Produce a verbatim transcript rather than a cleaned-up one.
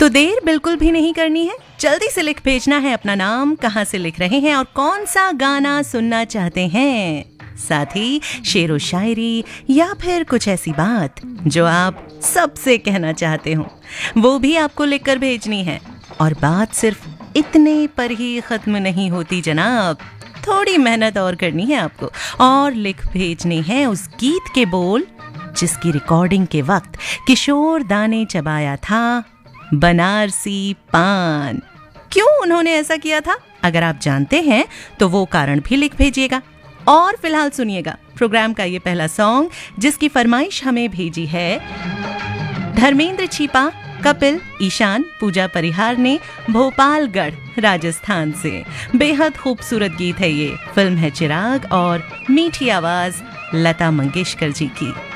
तो देर बिल्कुल भी नहीं करनी है, जल्दी से लिख भेजना है अपना नाम, कहाँ से लिख रहे हैं और कौन सा गाना सुनना चाहते हैं। साथ ही शेर व शायरी या फिर कुछ ऐसी बात जो आप सबसे कहना चाहते हो, वो भी आपको लिखकर भेजनी है। और बात सिर्फ इतने पर ही खत्म नहीं होती जनाब, थोड़ी मेहनत और करनी है आपको और लिख भेजने हैं उस गीत के बोल जिसकी रिकॉर्डिंग के वक्त किशोर दा ने चबाया था बनारसी पान। क्यों उन्होंने ऐसा किया था, अगर आप जानते हैं तो वो कारण भी लिख भेजिएगा। और फिलहाल सुनिएगा प्रोग्राम का ये पहला सॉन्ग जिसकी फरमाइश हमें भेजी है धर्मेंद्र छिपा, कपिल, ईशान, पूजा परिहार ने भोपालगढ़ राजस्थान से। बेहद खूबसूरत गीत है ये, फिल्म है चिराग और मीठी आवाज लता मंगेशकर जी की।